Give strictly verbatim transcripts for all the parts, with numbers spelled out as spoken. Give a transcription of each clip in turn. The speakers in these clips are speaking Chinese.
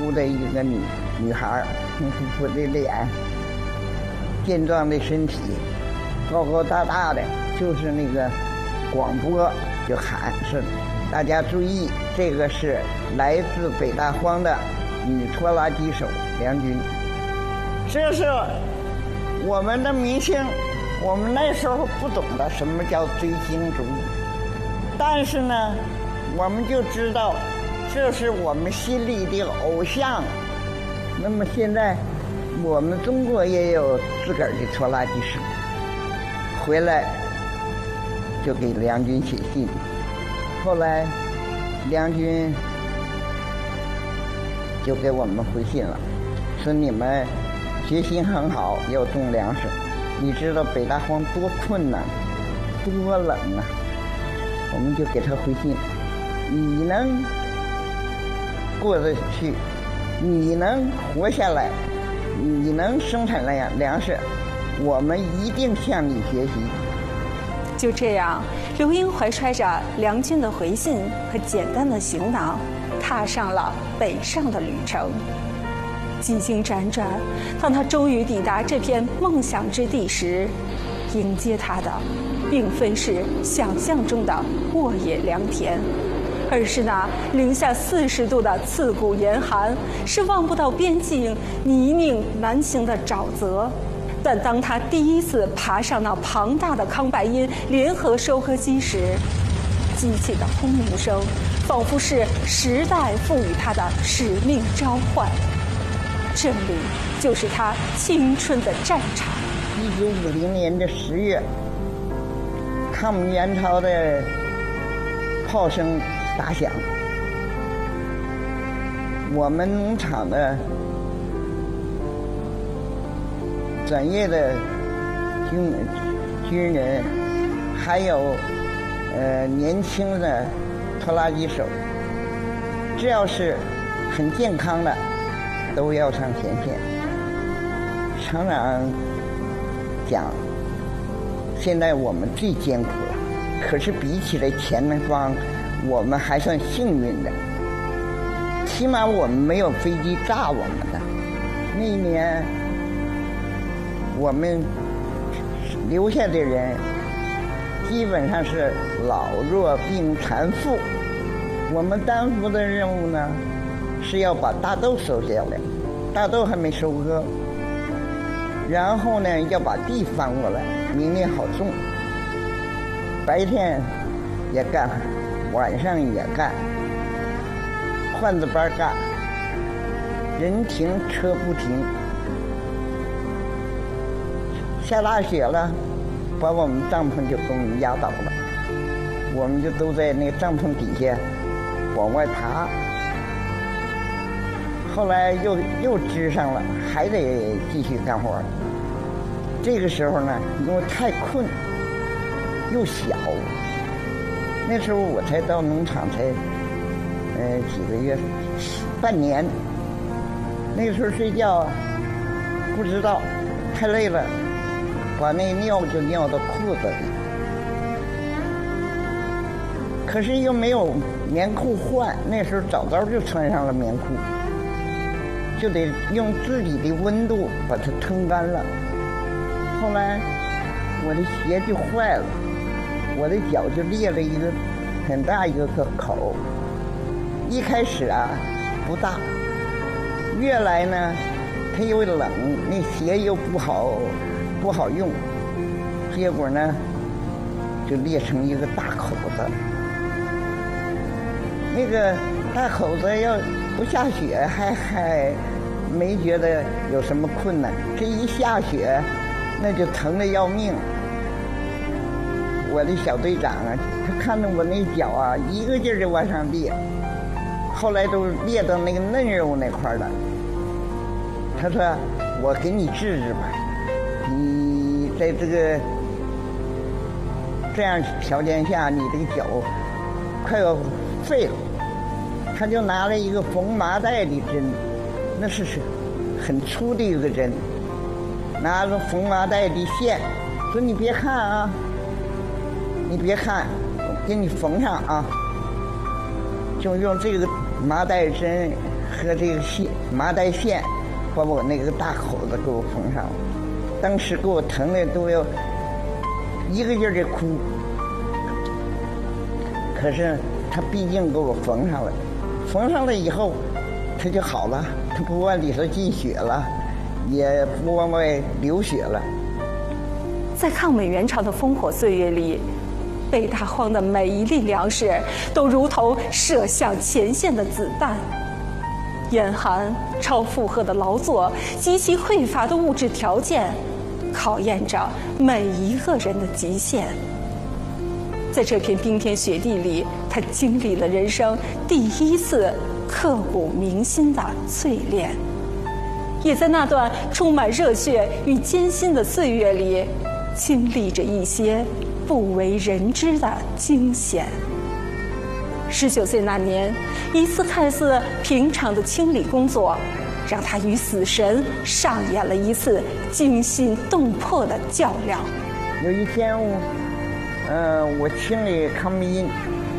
出的一个女女孩，红扑扑的脸，健壮的身体，高高大大的，就是那个广播就喊是，大家注意，这个是来自北大荒的女拖拉机手梁军。这是我们的明星，我们那时候不懂得什么叫追星族，但是呢，我们就知道这是我们心里的偶像。那么现在我们中国也有自个儿的拖拉机手，回来就给梁军写信，后来梁军就给我们回信了，说你们决心很好，要种粮食，你知道北大荒多困难多冷啊，我们就给他回信，你能过得去，你能活下来，你能生产粮粮食，我们一定向你学习。 就这样，刘英怀揣着梁军的回信和简单的行囊，踏上了北上的旅程。几经辗转，当他终于抵达这片梦想之地时，迎接他的并非是想象中的沃野良田，而是那零下四十度的刺骨严寒，是望不到边境泥泞难行的沼泽。但当他第一次爬上那庞大的康拜因联合收割机时，机器的轰鸣声仿佛是时代赋予他的使命召唤。这里就是他青春的战场。 一九五零年的十月，抗美援朝的炮声打响，我们农场的专业的军军人，还有呃年轻的拖拉机手，只要是很健康的，都要上前线。厂长讲，现在我们最艰苦了，可是比起来前方，我们还算幸运的，起码我们没有飞机炸我们的。那一年我们留下的人基本上是老弱病残妇，我们担负的任务呢是要把大豆收下来，大豆还没收割，然后呢要把地翻过来，明年好种。白天也干，晚上也干，换着班干，人停车不停。下大雪了，把我们帐篷就给我们压倒了，我们就都在那个帐篷底下往外爬。后来又又支上了，还得继续干活。这个时候呢，因为太困又小，那时候我才到农场才呃几个月，半年。那个时候睡觉不知道，太累了，把那尿就尿到裤子里，可是又没有棉裤换，那时候早早就穿上了棉裤，就得用自己的温度把它撑干了。后来我的鞋就坏了，我的脚就裂了一个很大一个个口。一开始啊不大，越来呢它又冷，那鞋又不好不好用，结果呢就裂成一个大口子。那个大口子要不下雪还还没觉得有什么困难，这一下雪那就疼得要命。我的小队长啊，他看着我那脚啊一个劲儿就往上裂，后来都裂到那个嫩肉那块了。他说我给你治治吧，你在这个这样条件下你这个脚快要废了。他就拿了一个缝麻袋的针，那是很粗的一个针，拿着缝麻袋的线，说你别看啊，你别看，我给你缝上啊。就用这个麻袋针和这个线麻袋线，把我那个大口子给我缝上了。当时给我疼的都要一个劲儿的哭，可是他毕竟给我缝上了，缝上了以后，他就好了，他不往里头进血了，也不往外流血了。 在抗美援朝的烽火岁月里，北大荒的每一粒粮食都如同射向前线的子弹。严寒、超负荷的劳作、极其匮乏的物质条件，考验着每一个人的极限。在这片冰天雪地里，他经历了人生第一次刻骨铭心的淬炼，也在那段充满热血与艰辛的岁月里，经历着一些不为人知的惊险。十九岁那年，一次看似平常的清理工作，让他与死神上演了一次惊心动魄的较量。 有一天我，呃，我清理康密因，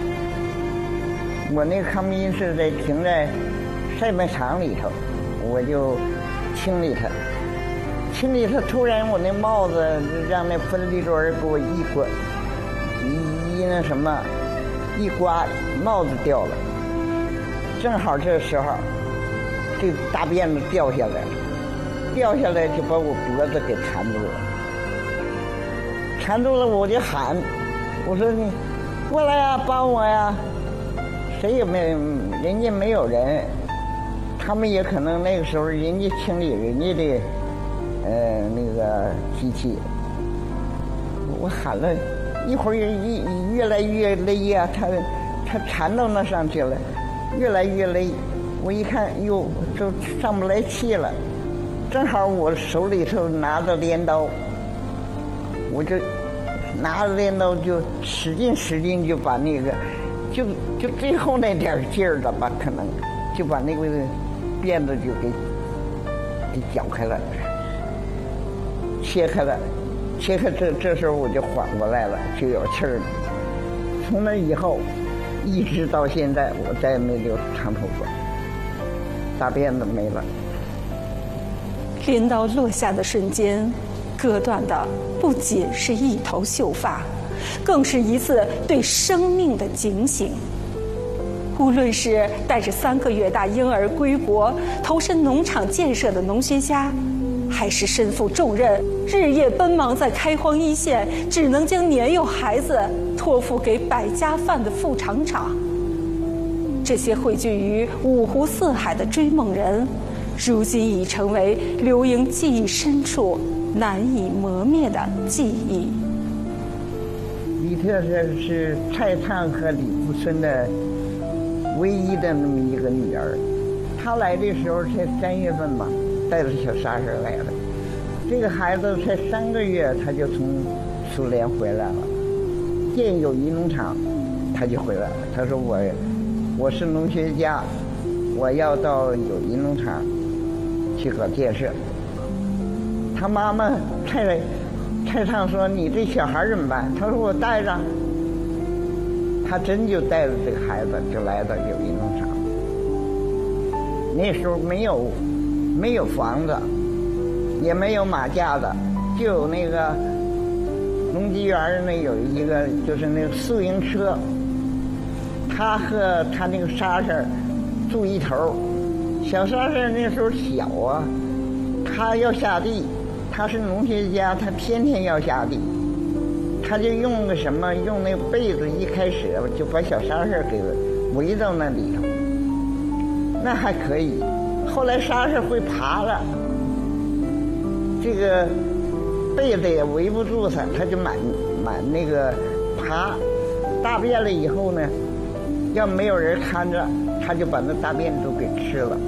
我那个康密因是在停在晒麦场里头，我就清理它。清理它，突然我那帽子让那分离轮给我一刮，一那什么，一刮帽子掉了。正好这时候，这大辫子掉下来了，掉下来就把我脖子给缠住了。缠住了我就喊，我说你过来呀，帮我呀！谁也没，人家没有人，他们也可能那个时候人家清理人家的。呃，那个机器，我喊了一会儿，越越来越勒呀，他他缠到那上去了，越来越勒。我一看，哟，就上不来气了。正好我手里头拿着镰刀，我就拿着镰刀就使劲使劲就把那个，就就最后那点劲儿了吧，可能就把那个辫子就给给绞开了。切开了，切开这这时候我就缓过来了，就有气儿了。从那以后，一直到现在，我再也没留长头发，大辫子没了。 镰刀落下的瞬间，割断的不仅是一头秀发，更是一次对生命的警醒。无论是带着三个月大婴儿归国，投身农场建设的农学家，还是身负重任，日夜奔忙在开荒一线，只能将年幼孩子托付给百家饭的副厂长。这些汇聚于五湖四海的追梦人，如今已成为刘英记忆深处难以磨灭的记忆。 李特是是蔡灿和李富春的唯一的那么一个女儿，她来的时候才三月份嘛。带着小沙婶来了，这个孩子才三个月，他就从苏联回来了。建友谊农场，他就回来了。他说我我是农学家，我要到友谊农场去搞建设。他妈妈蔡蔡畅说：“你这小孩怎么办？”他说：“我带着。”他真就带着这个孩子就来到友谊农场。那时候没有。没有房子，也没有马架子，就有那个农机园那有一个就是那个宿营车，他和他那个沙婶住一头。小沙婶那时候小啊，他要下地，他是农学家，他天天要下地，他就用个什么，用那个被子，一开始就把小沙婶给围到那里头，那还可以。后来沙婶会爬了，这个被子也围不住他，他就满满那个爬，大便了以后呢，要没有人看着，他就把那大便都给吃了。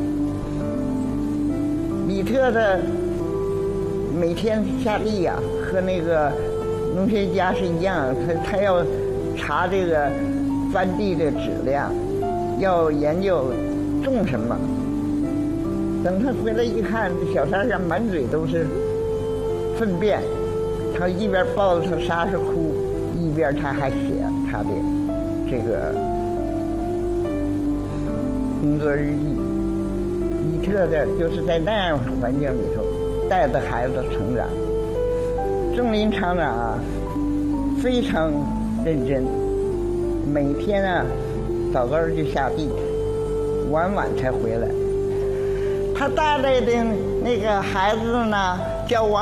李特的每天下地呀、啊，和那个农学家是一样，他他要查这个翻地的质量，要研究种什么。等他回来一看，小沙婶满嘴都是粪便，他一边抱着他沙婶哭，一边他还写他的这个工作日记。 乐的，就是在那样环境里头带着孩子成长。郑林厂长啊，非常认真，每天啊早早就下地，晚晚才回来。他带来的那个孩子呢，叫王。